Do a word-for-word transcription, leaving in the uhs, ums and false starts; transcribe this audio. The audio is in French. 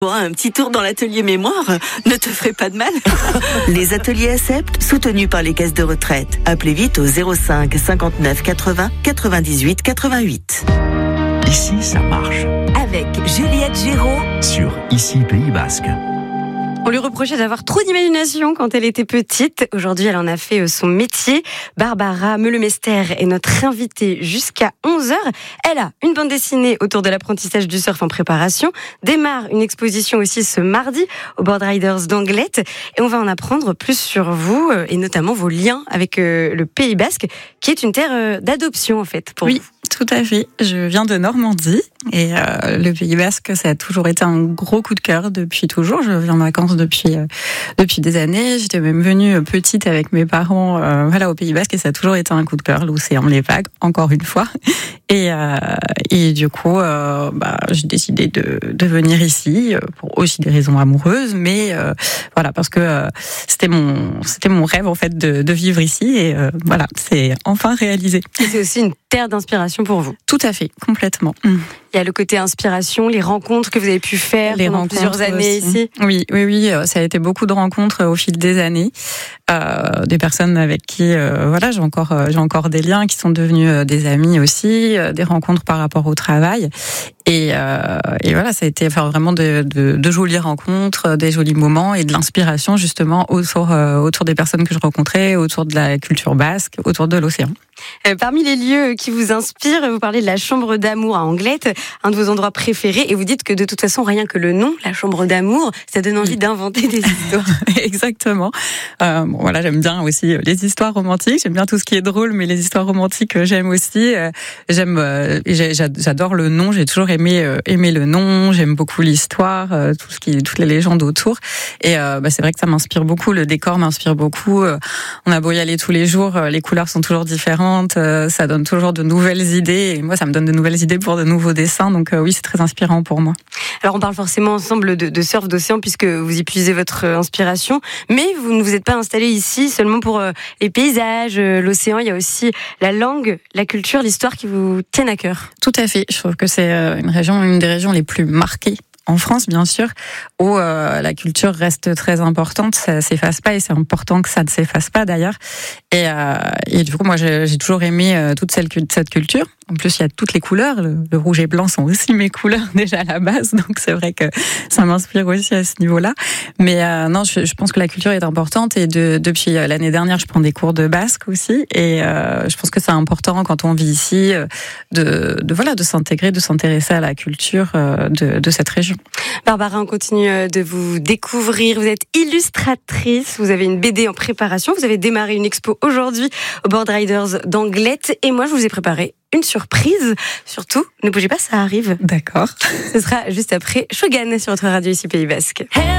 Bon, un petit tour dans l'atelier mémoire ne te ferait pas de mal. Les ateliers Accept, soutenus par les caisses de retraite. Appelez vite au zéro cinq cinquante-neuf quatre-vingts quatre-vingt-dix-huit quatre-vingt-huit. Ici, ça marche. Avec Juliette Géraud Sur Ici Pays Basque. On lui reprochait d'avoir trop d'imagination quand elle était petite. Aujourd'hui, elle en a fait son métier. Barbara Meulemester est notre invitée jusqu'à onze heures. Elle a une bande dessinée autour de l'apprentissage du surf en préparation. Démarre une exposition aussi ce mardi au Board Riders d'Anglet. Et on va en apprendre plus sur vous et notamment vos liens avec le Pays Basque, qui est une terre d'adoption en fait pour oui. vous. Tout à fait. Je viens de Normandie et euh, le Pays Basque, ça a toujours été un gros coup de cœur depuis toujours. Je viens en vacances depuis euh, depuis des années. J'étais même venue petite avec mes parents, euh, voilà, au Pays Basque et ça a toujours été un coup de cœur. L'océan, les vagues, encore une fois. Et euh, et du coup, euh, bah, j'ai décidé de de venir ici pour aussi des raisons amoureuses, mais euh, voilà parce que euh, c'était mon c'était mon rêve en fait de de vivre ici et euh, voilà, c'est enfin réalisé. Et c'est aussi une terre d'inspiration pour vous. Tout à fait, complètement. Il y a le côté inspiration, les rencontres que vous avez pu faire les pendant plusieurs années aussi. ici. Oui, oui, oui, ça a été beaucoup de rencontres au fil des années, euh, des personnes avec qui, euh, voilà, j'ai encore, j'ai encore des liens qui sont devenus des amis aussi, des rencontres par rapport au travail. Et, euh, et voilà, ça a été enfin, vraiment de, de, de jolies rencontres, des jolis moments et de l'inspiration justement autour, euh, autour des personnes que je rencontrais, autour de la culture basque, autour de l'océan. Euh, parmi les lieux qui vous inspirent, vous parlez de la chambre d'amour à Anglet, un de vos endroits préférés, et vous dites que de toute façon, rien que le nom, la chambre d'amour, ça donne envie d'inventer des histoires. Exactement. Euh, bon, voilà, j'aime bien aussi les histoires romantiques, j'aime bien tout ce qui est drôle, mais les histoires romantiques, j'aime aussi. Euh, j'aime, euh, j'adore le nom, j'ai toujours aimé, euh, aimé le nom, j'aime beaucoup l'histoire, euh, tout ce qui, toutes les légendes autour. Et euh, bah, c'est vrai que ça m'inspire beaucoup, le décor m'inspire beaucoup. Euh, on a beau y aller tous les jours, euh, les couleurs sont toujours différentes. Ça donne toujours de nouvelles idées et moi ça me donne de nouvelles idées pour de nouveaux dessins, donc euh, oui, c'est très inspirant pour moi. Alors on parle forcément ensemble de, de surf d'océan puisque vous y puisez votre inspiration, mais vous ne vous êtes pas installé ici seulement pour euh, les paysages, euh, l'océan. Il y a aussi la langue, la culture, l'histoire qui vous tiennent à cœur. Tout à fait, je trouve que c'est une région, une des régions les plus marquées en France, bien sûr, où euh, la culture reste très importante, ça s'efface pas et c'est important que ça ne s'efface pas d'ailleurs. Et, euh, et du coup, moi, j'ai, j'ai toujours aimé euh, toute cette, cette culture. En plus, il y a toutes les couleurs. Le, le rouge et blanc sont aussi mes couleurs déjà à la base, donc c'est vrai que ça m'inspire aussi à ce niveau-là. Mais euh, non, je, je pense que la culture est importante et de, depuis l'année dernière, je prends des cours de basque aussi. Et euh, je pense que c'est important quand on vit ici de, de voilà, de s'intégrer, de s'intéresser à la culture de, de cette région. Barbara, on continue de vous découvrir. Vous êtes illustratrice, vous avez une B D en préparation, vous avez démarré une expo aujourd'hui au Board Riders d'Anglet. Et moi, je vous ai préparé une surprise. Surtout, ne bougez pas, ça arrive. D'accord. Ce sera juste après Shogun sur votre radio ici Pays Basque.